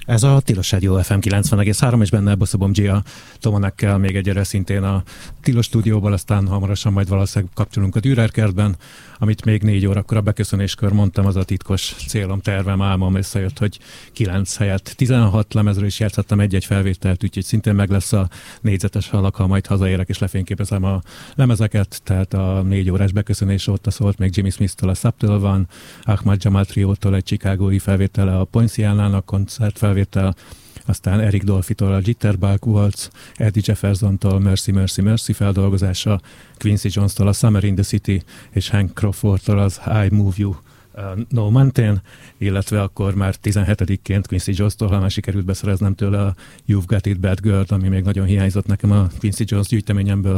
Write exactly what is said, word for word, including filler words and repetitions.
Ez a Tilos Rádió ef em kilencven egész három, és benne Bosszabom Gia Tomonekkel még egyre szintén a Tilos stúdióból, aztán hamarosan majd valószínűleg kapcsolunk a Dürer kertben, amit még négy órakor a beköszönéskor mondtam, az a titkos célom, tervem, álmom összejött, hogy kilenc helyett tizenhat lemezről is játszhattam egy-egy felvételt, úgyhogy szintén meg lesz a négyzetes alak, ha majd hazaérek és lefényképezem a lemezeket, tehát a négy órás beköszönés óta szólt még Jimmy Smith-től a Subtle van, Ahmad Jamal Triótól egy chicagói felvétele, a Poinciánának koncertfelvétel, aztán Eric Dolphy-tól a Jitterbug Waltz, Eddie Jefferson-tól Mercy, Mercy, Mercy feldolgozása, Quincy Jones-tól a Summer in the City, és Hank Crawford-tól az I Move You, uh, No Mountain, illetve akkor már tizenhetedikként Quincy Jones-tól, ha már sikerült beszereznem tőle a You've Got It Bad Girl, ami még nagyon hiányzott nekem a Quincy Jones gyűjteményemből,